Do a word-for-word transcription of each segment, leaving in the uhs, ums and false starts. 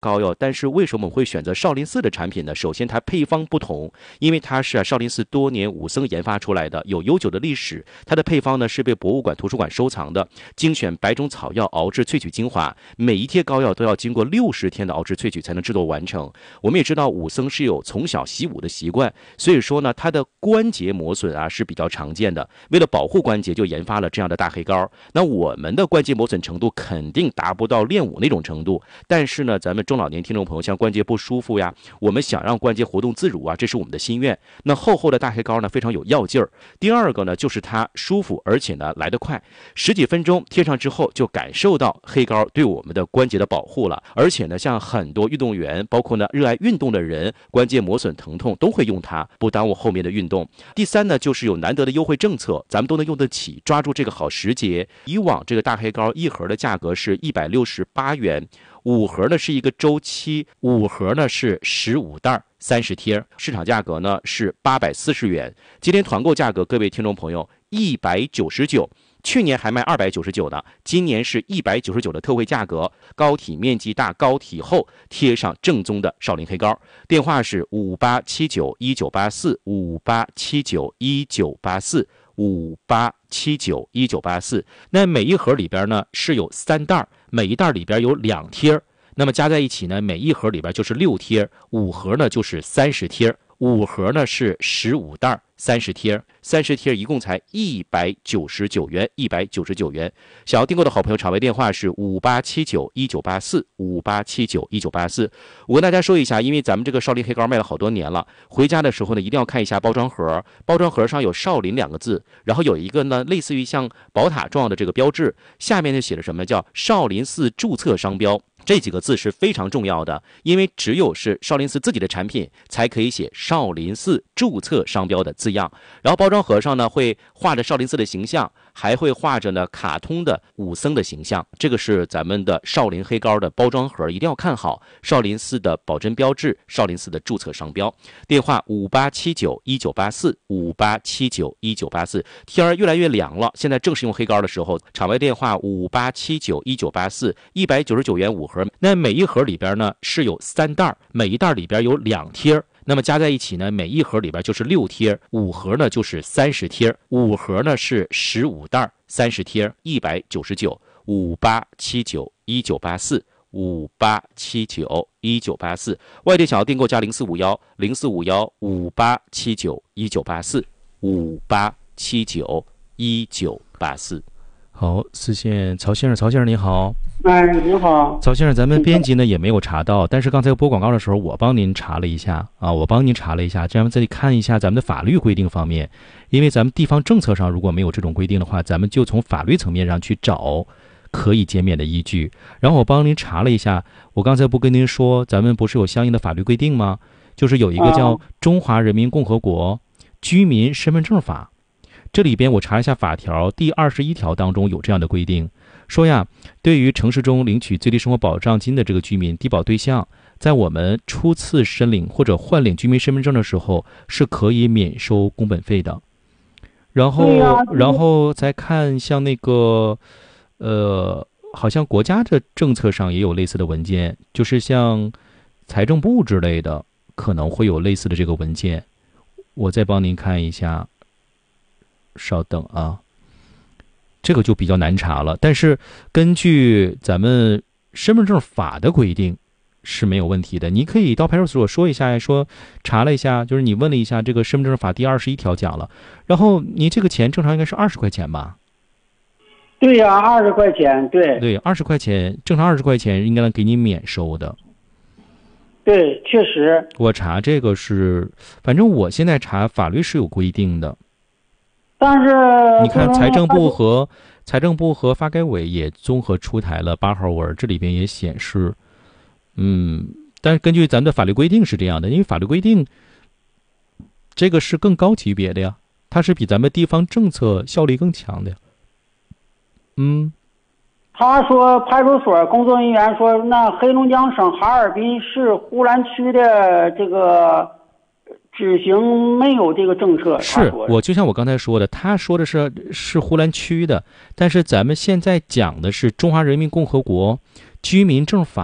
膏药，但是为什么我们会选择少林寺的产品呢？首先，它配方不同，因为它是啊少林寺多年武僧研发出来的，有悠久的历史。它的配方呢是被博物馆、图书馆收藏的，精选百种草药熬制萃取精华，每一贴膏药都要经过六十天的熬制萃取才能制作完成。我们也知道武僧是有从小习武的习惯，所以说呢，它的关节磨损啊是比较常见的。为了保护关节，就研发了这样的大黑膏。那我们的关节磨损程度肯定达不到练武那种程度，但是呢，咱们中老年听众朋友像关节不舒服呀，我们想让关节活动自如啊，这是我们的心愿。那厚厚的大黑膏呢，非常有药劲儿。第二个呢，就是它舒服，而且呢来得快，十几分钟贴上之后就感受到黑膏对我们的关节的保护了。而且呢，像很多运动员，包括呢热爱运动的人，关节磨损疼痛都会用它，不耽误后面的运动。第三呢，就是有难得的优惠政策，咱们都能用得起，抓住这个好时节。以往这个大黑膏一盒的价格是一百六十八元，五盒呢是一个周期，五盒呢是十五袋三十贴，市场价格呢是八百四十元。今天团购价格，各位听众朋友一百九十九，去年还卖二百九十九呢，今年是一百九十九的特惠价格，膏体面积大，膏体厚，贴上正宗的少林黑膏。电话是五八七九一九八四五八七九一九八四五八七九一九八四。那每一盒里边呢是有三袋，每一袋里边有两贴，那么加在一起呢，每一盒里边就是六贴，五盒呢就是三十贴，五盒呢是十五袋三十贴，三十贴一共才一百九十九元，一百九十九元。想要订购的好朋友，场外电话是五八七九一九八四五八七九一九八四。我跟大家说一下，因为咱们这个少林黑膏卖了好多年了，回家的时候呢，一定要看一下包装盒，包装盒上有少林两个字，然后有一个呢类似于像宝塔状的这个标志，下面就写着什么叫少林寺注册商标。这几个字是非常重要的，因为只有是少林寺自己的产品才可以写少林寺注册商标的字样。然后包装盒上呢会画着少林寺的形象，还会画着呢卡通的武僧的形象。这个是咱们的少林黑膏的包装盒，一定要看好少林寺的保真标志，少林寺的注册商标。电话五八七九一九八四五八七九一九八四。天儿越来越凉了，现在正是用黑膏的时候。场外电话五八七九一九八四，一百九十九元五盒。那每一盒里边呢是有三袋，每一袋里边有两贴，那么加在一起呢，每一盒里边就是六贴，五盒呢就是三十贴，五盒呢是十五袋三十贴，一百九十九。五八七九一九八四五八七九一九八四。外地想要订购加零四五幺零四五幺五八七九一九八四五八七九一九八四。好，四线曹先生，曹先生你好。 哎，你好， 曹先生，咱们编辑呢也没有查到，但是刚才播广告的时候，我帮您查了一下啊，我帮您查了一下，这样这里看一下咱们的法律规定方面，因为咱们地方政策上如果没有这种规定的话，咱们就从法律层面上去找可以减免的依据。然后我帮您查了一下，我刚才不跟您说，咱们不是有相应的法律规定吗？就是有一个叫《中华人民共和国居民身份证法》，这里边我查一下法条，第二十一条当中有这样的规定。说呀，对于城市中领取最低生活保障金的这个居民低保对象，在我们初次申领或者换领居民身份证的时候，是可以免收工本费的。然后，然后再看像那个，呃，好像国家的政策上也有类似的文件，就是像财政部之类的，可能会有类似的这个文件。我再帮您看一下，稍等啊。这个就比较难查了，但是根据咱们身份证法的规定是没有问题的。你可以到派出所说一下，说查了一下，就是你问了一下这个身份证法第二十一条讲了，然后你这个钱正常应该是二十块钱吧？ 对呀、啊，二十块钱，对对，二十块钱，正常二十块钱应该能给你免收的。 对，确实。 我查这个是，反正我现在查法律是有规定的。 但是你看财政部和财政部和发改委也综合出台了八号文，这里边也显示，嗯，但是根据咱们的法律规定是这样的，因为法律规定这个是更高级别的呀，它是比咱们地方政策效力更强的呀。嗯， 他说派出所工作人员说，那黑龙江省哈尔滨市呼兰区的这个执行没有这个政策。 是我就像我刚才说的，他说的是是呼兰区的，但是咱们现在讲的是中华人民共和国居民证法啊、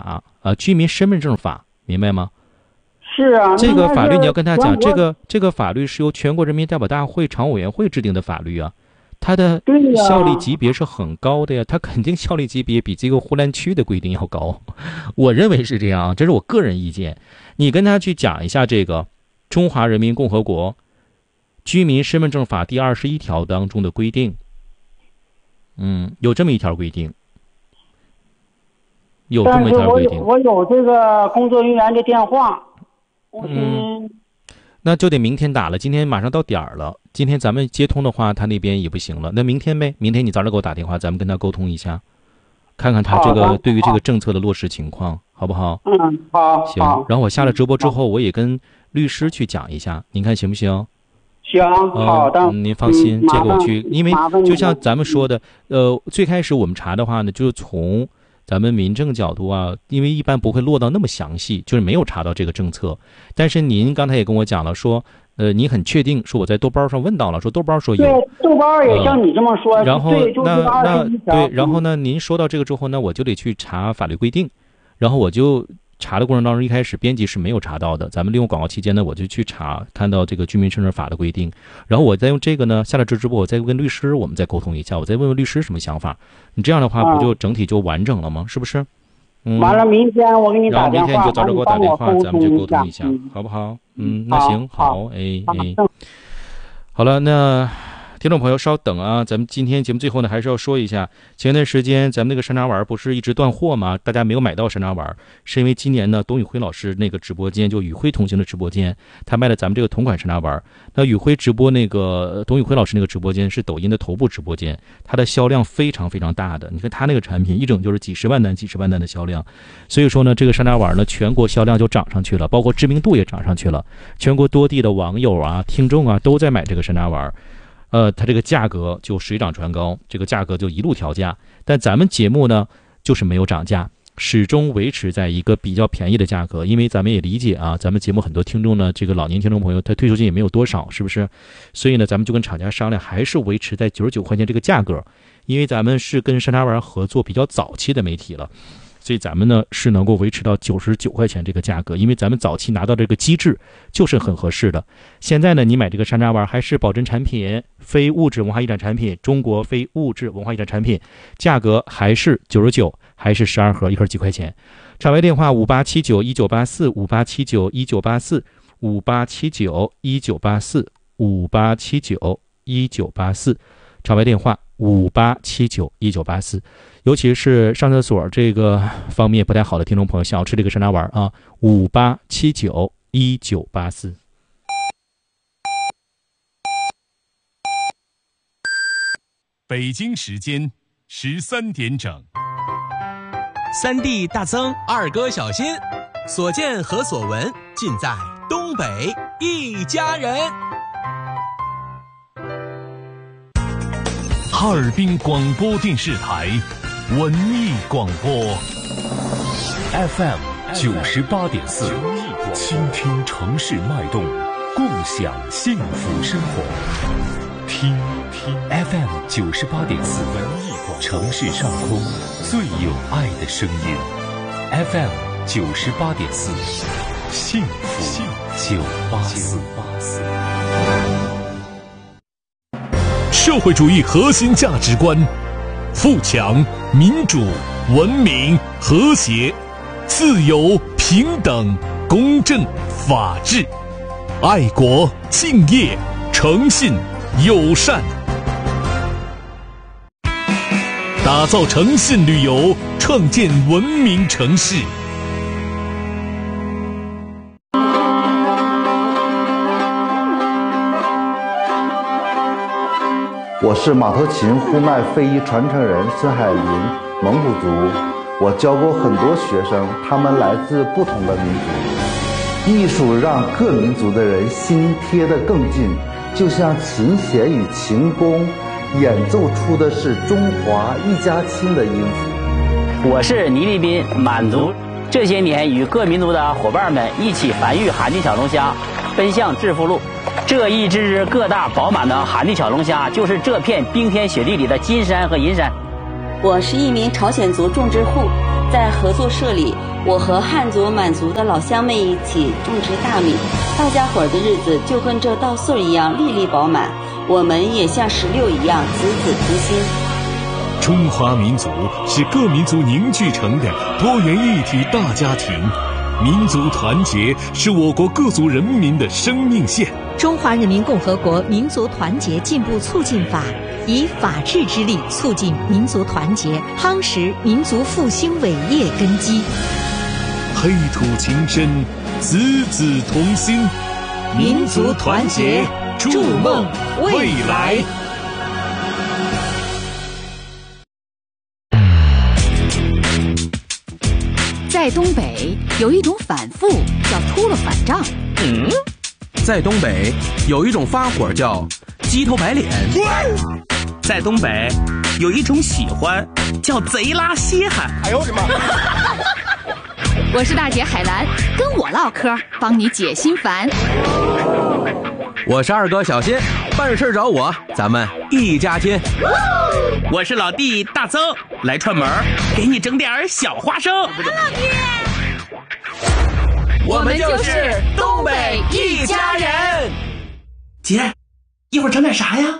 啊，居民身份证法，明白吗？ 是啊， 这个法律你要跟他讲，这个个这个法律是由全国人民代表大会常务委员会制定的法律啊，它的对呀效力级别是很高的呀，它肯定效力级别比这个呼兰区的规定要高，我认为是这样，这是我个人意见。你跟他去讲一下这个《中华人民共和国居民身份证法》第二十一条当中的规定，嗯，有这么一条规定，有这么一条规定。 我有我有这个工作人员的电话，我嗯，那就得明天打了，今天马上到点儿了，今天咱们接通的话，他那边也不行了，那明天呗，明天你早点给我打电话，咱们跟他沟通一下，看看他这个对于这个政策的落实情况，好不好？ 嗯，好， 行。然后我下了直播之后，我也跟律师去讲一下，您看行不行？ 行，好的。 嗯，您放心，这个我去，因为就像咱们说的，呃，最开始我们查的话呢，就是从咱们民政角度啊，因为一般不会落到那么详细，就是没有查到这个政策。但是您刚才也跟我讲了，说，呃，您很确定，说我在豆包上问到了，说豆包说有。 对，豆包也像你这么说。 呃、然后对， 那那对， 然后呢，您说到这个之后呢，我就得去查法律规定，然后我就查的过程当中，一开始编辑是没有查到的，咱们利用广告期间呢，我就去查，看到这个居民身份证法的规定，然后我再用这个呢，下了这直播，我再跟律师我们再沟通一下，我再问问律师什么想法。你这样的话，不就整体就完整了吗？是不是？嗯。 完了，明天我给你打电话， 然后明天你就早点给我打电话，咱们就沟通一下， 嗯、 好不好？嗯，那行， 好， 哎哎，好了，那。听众朋友稍等啊，咱们今天节目最后呢还是要说一下，前段时间咱们那个山楂丸不是一直断货吗？大家没有买到山楂丸，是因为今年呢董宇辉老师那个直播间，就宇辉同行的直播间，他卖了咱们这个同款山楂丸。那宇辉直播那个董宇辉老师那个直播间是抖音的头部直播间，它的销量非常非常大的。你看他那个产品一整就是几十万单几十万单的销量，所以说呢这个山楂丸呢全国销量就涨上去了，包括知名度也涨上去了，全国多地的网友啊听众啊都在买这个山楂丸。呃，它这个价格就水涨船高，这个价格就一路调价。但咱们节目呢，就是没有涨价，始终维持在一个比较便宜的价格。因为咱们也理解啊，咱们节目很多听众呢，这个老年听众朋友他退休金也没有多少，是不是？所以呢，咱们就跟厂家商量，还是维持在九十九块钱这个价格。因为咱们是跟山楂丸合作比较早期的媒体了。所以咱们呢是能够维持到九十九块钱这个价格，因为咱们早期拿到这个机制就是很合适的。现在呢，你买这个山楂丸还是保真产品、非物质文化遗产产品、中国非物质文化遗产产品，价格还是九十九，还是十二盒，一盒几块钱。场外电话五八七九一九八四五八七九一九八四五八七九一九八四五八七九一九八四，场外电话五八七九一九八四。尤其是上厕所这个方面不太好的听众朋友，想要吃这个山楂丸啊，五八七九一九八四。 北京时间十三点整。 三弟大增，二哥小新，所见和所闻尽在东北一家人。 哈尔滨广播电视台文艺广播 F M 九十八点四，倾听城市脉动，共享幸福生活。听听 F M 九十八点四，文艺广播，城市上空最有爱的声音。F M 九十八点四，幸福九八四。社会主义核心价值观：富强、民主、文明、和谐、自由、平等、公正、法治、爱国、敬业、诚信、友善，打造诚信旅游，创建文明城市。 我是马头琴呼麦非遗传承人孙海林，蒙古族。我教过很多学生，他们来自不同的民族。艺术让各民族的人心贴得更近，就像琴弦与琴弓演奏出的是中华一家亲的音符。 我是倪立斌，满族。这些年与各民族的伙伴们一起繁育海地小龙虾，奔向致富路。这一只只个大饱满的海地小龙虾，就是这片冰天雪地里的金山和银山。 我是一名朝鲜族种植户， 在合作社里，我和汉族满族的老乡们一起种植大米，大家伙儿的日子就跟这稻穗一样粒粒饱满，我们也像石榴一样子子同心。 中华民族是各民族凝聚成的多元一体大家庭，民族团结是我国各族人民的生命线。 中华人民共和国民族团结进步促进法以法治之力促进民族团结，夯实民族复兴伟业根基。 黑土情深，子子同心， 民族团结，筑梦未来。 在东北有一种反复叫秃了反账。 嗯，在东北有一种发火叫鸡头白脸。 在东北有一种喜欢叫贼拉稀罕。哎呦我的妈！ 我是大姐海兰，跟我唠嗑，帮你解心烦。 我是二哥小新，办事找我，咱们一家亲。 我是老弟大曾，来串门，给你整点小花生。 我们就是东北一家人。 姐，一会儿整点啥呀？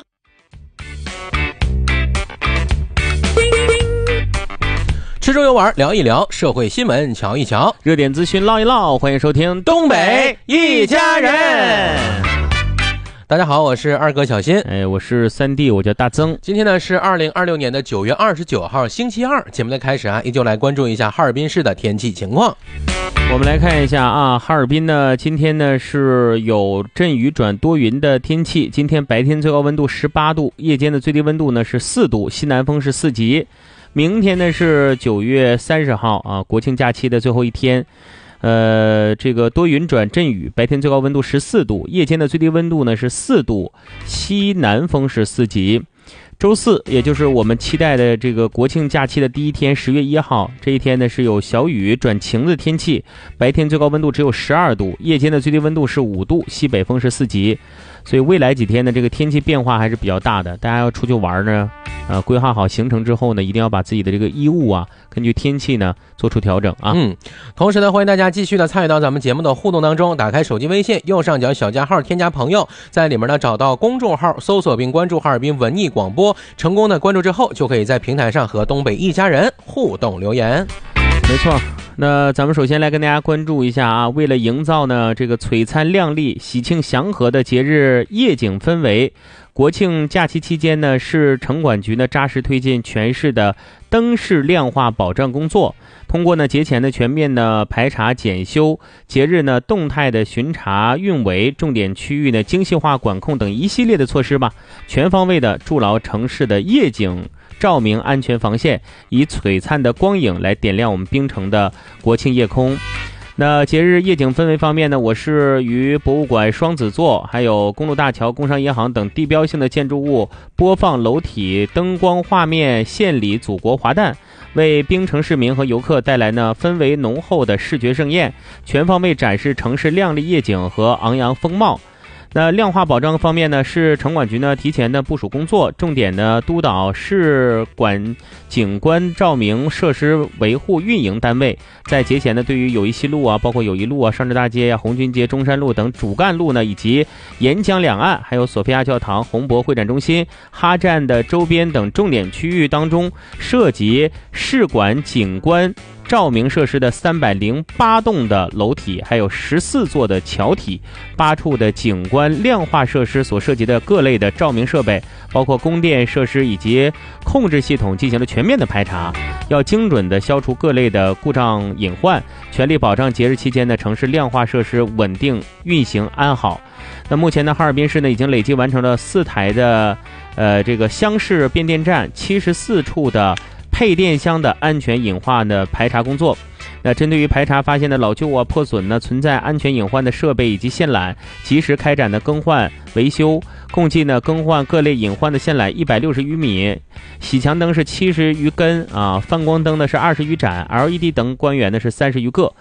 吃中游玩聊一聊，社会新闻瞧一瞧， 热点资讯唠一唠，欢迎收听东北一家人。大家好，我是二哥小新， 哎，我是三弟，我叫大曾。 今天呢是二零二六年的九月二十九号，星期二。节目的开始啊，依旧来关注一下哈尔滨市的天气情况。 我们来看一下啊，哈尔滨呢，今天呢是有阵雨转多云的天气。今天白天最高温度十八度，夜间的最低温度呢是四度，西南风是四级。明天呢是九月三十号啊，国庆假期的最后一天。呃，这个多云转阵雨，白天最高温度十四度，夜间的最低温度呢是四度，西南风是四级。周四，也就是我们期待的这个国庆假期的第一天，十月一号这一天呢是有小雨转晴的天气，白天最高温度只有十二度，夜间的最低温度是五度，西北风是四级。所以未来几天呢，这个天气变化还是比较大的，大家要出去玩呢，呃，规划好行程之后呢，一定要把自己的这个衣物啊，根据天气呢做出调整啊。 嗯，同时呢，欢迎大家继续的参与到咱们节目的互动当中，打开手机微信右上角小加号添加朋友，在里面呢找到公众号，搜索并关注哈尔滨文艺广播，成功的关注之后，就可以在平台上和东北一家人互动留言。 没错，那咱们首先来跟大家关注一下啊，为了营造呢这个璀璨亮丽、喜庆祥和的节日夜景氛围，国庆假期期间呢，市城管局呢扎实推进全市的灯饰亮化保障工作，通过呢节前的全面的排查检修，节日呢动态的巡查运维，重点区域呢精细化管控等一系列的措施吧，全方位的筑牢城市的夜景照明安全防线，以璀璨的光影来点亮我们冰城的国庆夜空。那节日夜景氛围方面呢，我市与博物馆双子座，还有公路大桥、工商银行等地标性的建筑物播放楼体灯光画面，献礼祖国华诞，为冰城市民和游客带来呢氛围浓厚的视觉盛宴，全方位展示城市亮丽夜景和昂扬风貌。那亮化保障方面呢，市城管局呢提前的部署工作，重点呢督导市管景观照明设施维护运营单位，在节前呢对于友谊西路啊，包括友谊路啊、上志大街啊、红军街、中山路等主干路呢，以及沿江两岸，还有索菲亚教堂、红博会展中心、哈站的周边等重点区域当中，涉及市管景观照明设施的三百零八栋的楼体，还有十四座的桥体，八处的景观亮化设施所涉及的各类的照明设备，包括供电设施以及控制系统进行了全面的排查，要精准的消除各类的故障隐患，全力保障节日期间的城市亮化设施稳定运行安好。那目前呢，哈尔滨市呢已经累计完成了四台的呃这个厢式变电站，七十四处的配电箱的安全隐患的排查工作。那针对于排查发现的老旧啊、破损呢、存在安全隐患的设备以及线缆，及时开展的更换维修，共计呢更换各类隐患的线缆一百六十余米，喜强灯是七十余根啊，泛光灯呢是二十余盏， L E D 灯光源呢是三十余个。哈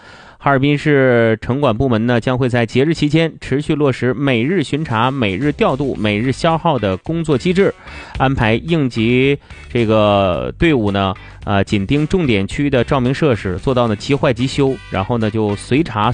哈尔滨市城管部门呢将会在节日期间持续落实每日巡查、每日调度、每日消耗的工作机制，安排应急这个队伍呢，呃，紧盯重点区域的照明设施，做到呢即坏即修，然后呢就随查